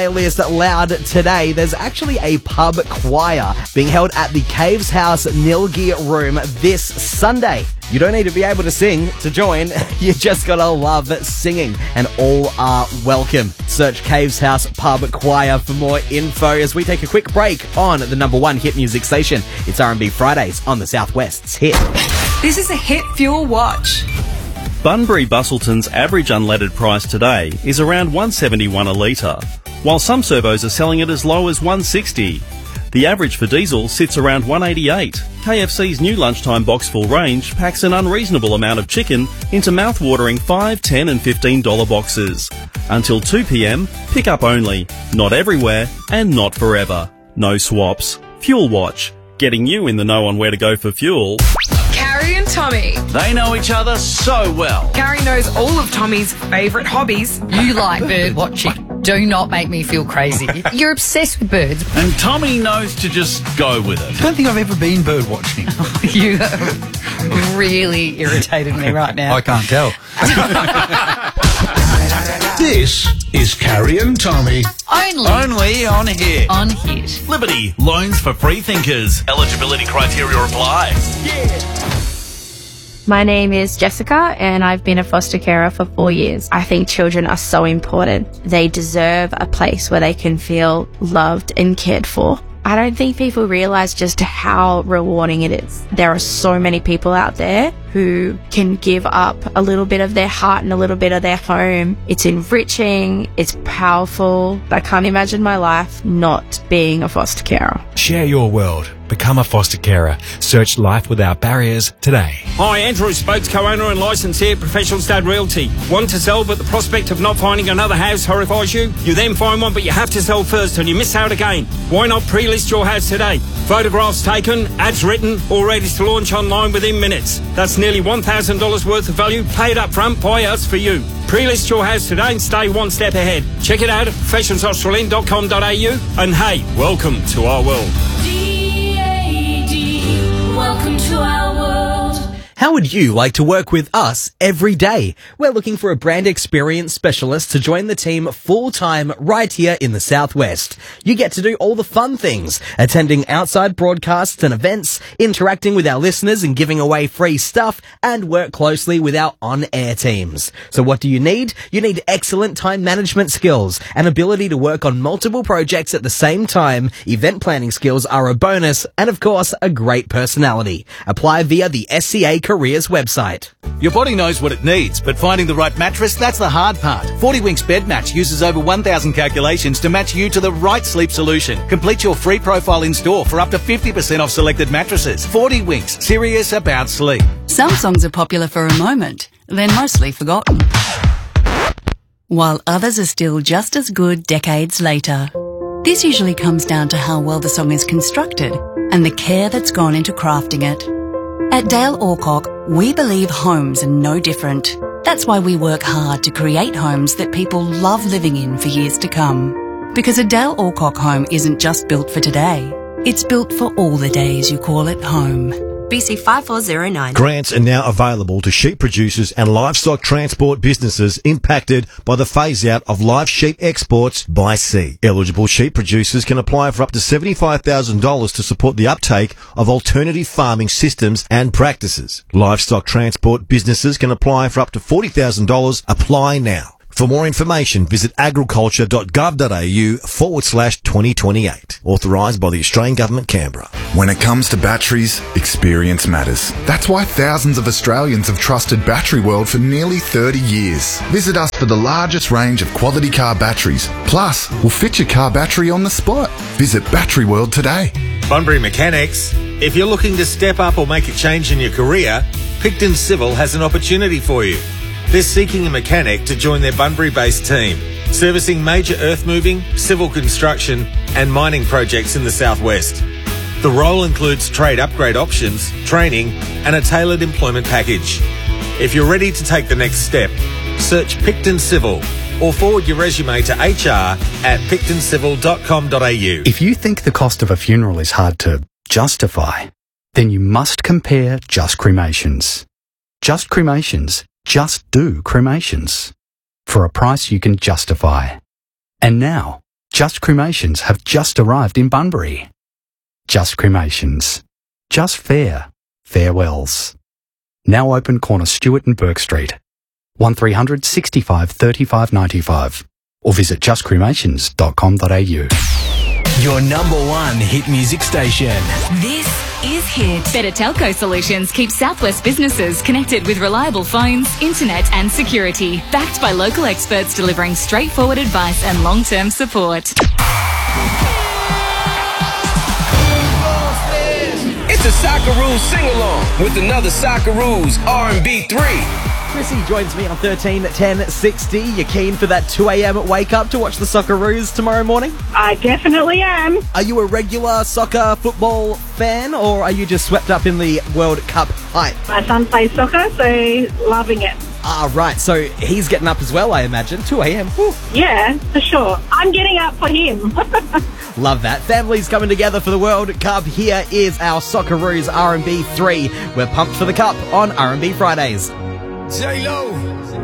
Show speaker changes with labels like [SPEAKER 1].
[SPEAKER 1] Alias Loud today. There's actually a pub choir being held at the Caves House Nilgi Room this Sunday. You don't need to be able to sing to join. You just gotta love singing, and all are welcome. Search Caves House Pub Choir for more info as we take a quick break on the number one hit music station. It's R&B Fridays on the Southwest's Hit.
[SPEAKER 2] This is a Hit Fuel Watch.
[SPEAKER 3] Bunbury Bustleton's average unleaded price today is around $1.71 a litre, while some servos are selling it as low as $1.60. The average for diesel sits around $1.88. KFC's new lunchtime box full range packs an unreasonable amount of chicken into mouth-watering $5, $10 and $15 boxes. Until 2 p.m, pick up only. Not everywhere and not forever. No swaps. Fuel Watch. Getting you in the know on where to go for fuel.
[SPEAKER 2] Carrie and Tommy.
[SPEAKER 4] They know each other so well.
[SPEAKER 2] Carrie knows all of Tommy's favourite hobbies.
[SPEAKER 5] You like bird watching. Do not make me feel crazy. You're obsessed with birds.
[SPEAKER 4] And Tommy knows to just go with it.
[SPEAKER 6] I don't think I've ever been bird watching.
[SPEAKER 5] You have really irritated me right now.
[SPEAKER 6] I can't tell.
[SPEAKER 7] This is Carrie and Tommy.
[SPEAKER 4] Only on Hit.
[SPEAKER 5] On Hit.
[SPEAKER 4] Liberty, loans for free thinkers. Eligibility criteria apply.
[SPEAKER 8] My name is Jessica and I've been a foster carer for 4 years. I think children are so important. They deserve a place where they can feel loved and cared for. I don't think people realise just how rewarding it is. There are so many people out there who can give up a little bit of their heart and a little bit of their home. It's enriching, it's powerful. I can't imagine my life not being a foster carer.
[SPEAKER 9] Share your world. Become a foster carer. Search Life Without Barriers today.
[SPEAKER 10] Hi, Andrew Spokes, co-owner and licensee at Professional Stud Realty. Want to sell, but the prospect of not finding another house horrifies you? You then find one, but you have to sell first and you miss out again. Why not pre-list your house today? Photographs taken, ads written, all ready to launch online within minutes. That's nearly $1,000 worth of value paid up front by us for you. Pre-list your house today and stay one step ahead. Check it out at professionalsaustralian.com.au, and hey, welcome to our world.
[SPEAKER 11] Welcome to our world.
[SPEAKER 1] How would you like to work with us every day? We're looking for a brand experience specialist to join the team full-time right here in the Southwest. You get to do all the fun things, attending outside broadcasts and events, interacting with our listeners and giving away free stuff, and work closely with our on-air teams. So what do you need? You need excellent time management skills, an ability to work on multiple projects at the same time, event planning skills are a bonus, and of course, a great personality. Apply via the SCA Careers website.
[SPEAKER 4] Your body knows what it needs, but finding the right mattress, that's the hard part. 40 Winks Bed Match uses over 1,000 calculations to match you to the right sleep solution. Complete your free profile in store for up to 50% off selected mattresses. 40 Winks, serious about sleep.
[SPEAKER 12] Some songs are popular for a moment, then mostly forgotten. While others are still just as good decades later. This usually comes down to how well the song is constructed and the care that's gone into crafting it. At Dale Orcock, we believe homes are no different. That's why we work hard to create homes that people love living in for years to come. Because a Dale Orcock home isn't just built for today. It's built for all the days you call it home.
[SPEAKER 13] BC 5409.
[SPEAKER 14] Grants are now available to sheep producers and livestock transport businesses impacted by the phase-out of live sheep exports by sea. Eligible sheep producers can apply for up to $75,000 to support the uptake of alternative farming systems and practices. Livestock transport businesses can apply for up to $40,000. Apply now. For more information, visit agriculture.gov.au/2028. Authorised by the Australian Government, Canberra.
[SPEAKER 15] When it comes to batteries, experience matters. That's why thousands of Australians have trusted Battery World for nearly 30 years. Visit us for the largest range of quality car batteries. Plus, we'll fit your car battery on the spot. Visit Battery World today.
[SPEAKER 16] Bunbury Mechanics. If you're looking to step up or make a change in your career, Picton Civil has an opportunity for you. They're seeking a mechanic to join their Bunbury-based team, servicing major earth-moving, civil construction and mining projects in the southwest. The role includes trade upgrade options, training and a tailored employment package. If you're ready to take the next step, search Picton Civil or forward your resume to hr@pictoncivil.com.au.
[SPEAKER 6] If you think the cost of a funeral is hard to justify, then you must compare Just Cremations. Just Cremations. Just do cremations. For a price you can justify. And now, Just Cremations have just arrived in Bunbury. Just Cremations. Just fair. Farewells. Now open corner Stewart and Burke Street. 1300 65 35 95. Or visit justcremations.com.au.
[SPEAKER 17] Your number one hit music station.
[SPEAKER 18] This is Hit. Better Telco Solutions keep Southwest businesses connected with reliable phones, internet and security. Backed by local experts delivering straightforward advice and long-term support.
[SPEAKER 19] It's a Socceroos sing-along with another Socceroos R&B 3.
[SPEAKER 1] Chrissy joins me on 13 10 60. You keen for that 2 a.m. wake up to watch the Socceroos tomorrow morning?
[SPEAKER 20] I definitely am.
[SPEAKER 1] Are you a regular soccer football fan, or are you just swept up in the World Cup hype?
[SPEAKER 20] My son plays soccer, so loving it.
[SPEAKER 1] Ah, right. So he's getting up as well, I imagine. 2 a.m. Whew.
[SPEAKER 20] Yeah, for sure. I'm getting up for him.
[SPEAKER 1] Love that. Families coming together for the World Cup. Here is our Socceroos R&B 3. We're pumped for the Cup on R&B Fridays.
[SPEAKER 19] J-Lo.